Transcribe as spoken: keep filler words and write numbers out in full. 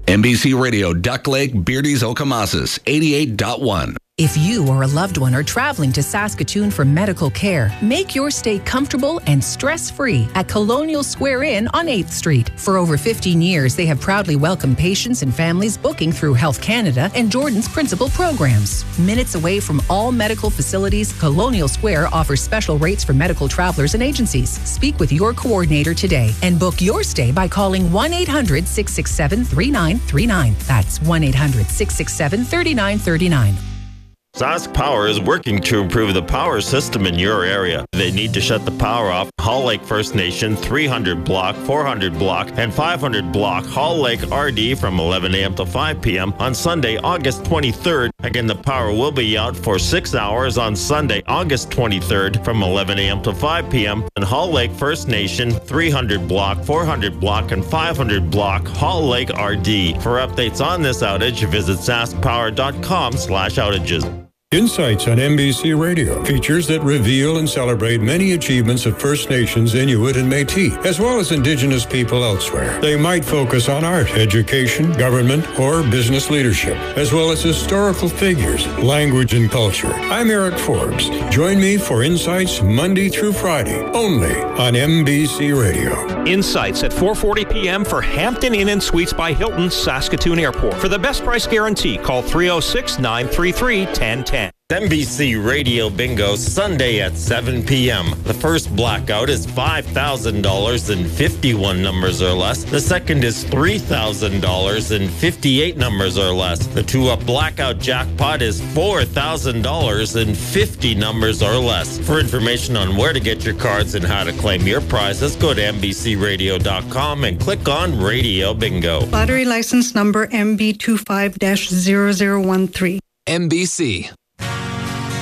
N B C Radio, Duck Lake, Beardy's, Okamasas, eighty-eight point one. If you or a loved one are traveling to Saskatoon for medical care, make your stay comfortable and stress-free at Colonial Square Inn on eighth Street. For over fifteen years, they have proudly welcomed patients and families booking through Health Canada and Jordan's principal programs. Minutes away from all medical facilities, Colonial Square offers special rates for medical travelers and agencies. Speak with your coordinator today and book your stay by calling one eight hundred, six six seven, three nine three nine. That's one eight hundred, six six seven, three nine three nine. Sask Power is working to improve the power system in your area. They need to shut the power off Hall Lake First Nation, three hundred block, four hundred block, and five hundred block Hall Lake R D from eleven a.m. to five p.m. on Sunday, August twenty-third. Again, the power will be out for six hours on Sunday, August twenty-third from eleven a.m. to five p.m. on Hall Lake First Nation, three hundred block, four hundred block, and five hundred block Hall Lake R D. For updates on this outage, visit sask power dot com slash outages. Insights on N B C Radio, features that reveal and celebrate many achievements of First Nations, Inuit, and Métis, as well as Indigenous people elsewhere. They might focus on art, education, government, or business leadership, as well as historical figures, language, and culture. I'm Eric Forbes. Join me for Insights Monday through Friday, only on N B C Radio. Insights at four forty p.m. for Hampton Inn and Suites by Hilton, Saskatoon Airport. For the best price guarantee, call three oh six, nine three three, one oh one oh. N B C Radio Bingo, Sunday at seven p.m. The first blackout is five thousand dollars and fifty-one numbers or less. The second is three thousand dollars and fifty-eight numbers or less. The two-up blackout jackpot is four thousand dollars and fifty numbers or less. For information on where to get your cards and how to claim your prizes, go to N B C radio dot com and click on Radio Bingo. Lottery license number M B two five dash zero zero one three. N B C.